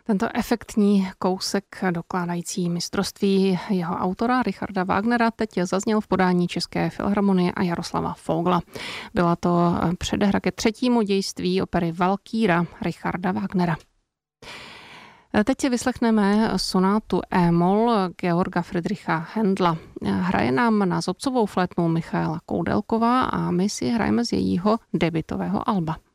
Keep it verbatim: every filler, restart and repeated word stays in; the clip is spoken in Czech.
Tento efektní kousek dokládající mistrovství jeho autora Richarda Wagnera teď zazněl v podání České filharmonie a Jaroslava Fogla. Byla to předehra ke třetímu dějství opery Valkýra Richarda Wagnera. Teď si vyslechneme sonátu E-moll Georga Friedricha Händla. Hraje nám na zobcovou flétnu Michaela Koudelková a my si hrajeme z jejího debutového alba.